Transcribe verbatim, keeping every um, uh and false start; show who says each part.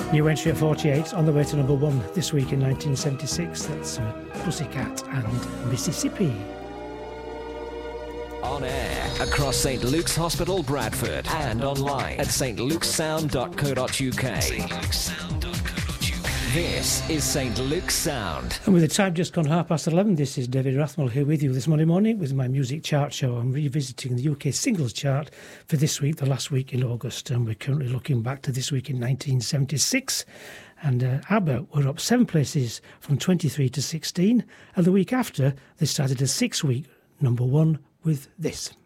Speaker 1: New entry at forty-eight, on the way to number one this week in nineteen seventy-six. That's uh, Pussycat and Mississippi.
Speaker 2: On air across Saint Luke's Hospital, Bradford, and online at s t luke's sound dot co dot u k. Saint Luke's Sound dot co dot u k. This is Saint Luke's Sound.
Speaker 1: And with the time just gone half past eleven, this is David Rathmell here with you this Monday morning with my music chart show. I'm revisiting the U K singles chart for this week, the last week in August, and we're currently looking back to this week in nineteen seventy-six. And uh, ABBA were up seven places from twenty-three to sixteen, and the week after they started a six-week number one with this.